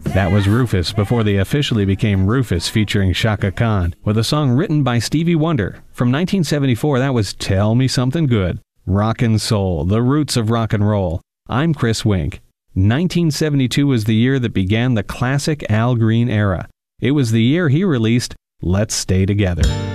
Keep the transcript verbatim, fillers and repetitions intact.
That was Rufus before they officially became Rufus featuring Chaka Khan, with a song written by Stevie Wonder. From nineteen seventy-four, that was Tell Me Something Good. Rockin' Soul, the roots of rock and roll. I'm Chris Wink. nineteen seventy-two was the year that began the classic Al Green era. It was the year he released Let's Stay Together.